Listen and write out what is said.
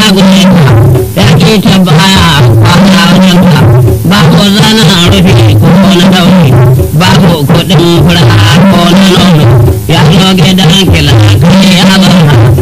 gudunta ya ke ta baya kwana wajenka babu zanen rufe ko na daure babu kuɗin fura ko na nono ya zo gida